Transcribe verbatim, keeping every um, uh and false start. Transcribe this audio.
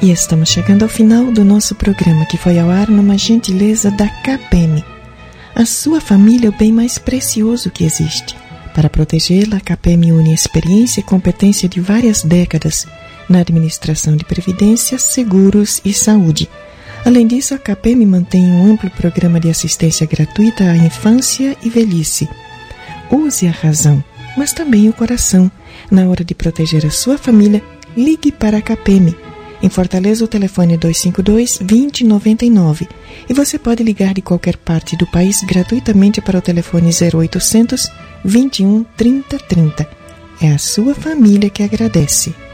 E estamos chegando ao final do nosso programa, que foi ao ar numa gentileza da CAPEM. A sua família é o bem mais precioso que existe. Para protegê-la, a CAPEM une a experiência e competência de várias décadas na administração de previdência, seguros e saúde. Além disso, a CAPEM mantém um amplo programa de assistência gratuita à infância e velhice. Use a razão, mas também o coração. Na hora de proteger a sua família, ligue para a CAPEM. Em Fortaleza, o telefone é dois cinco dois, dois zero nove nove. E você pode ligar de qualquer parte do país gratuitamente para o telefone zero oitocentos, vinte e um, trinta, trinta. É a sua família que agradece.